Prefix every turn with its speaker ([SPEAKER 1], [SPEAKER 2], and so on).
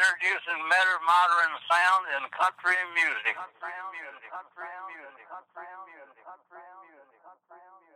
[SPEAKER 1] introducing better modern sound in country music. Country music. Country music. Country music. Country music. Country music.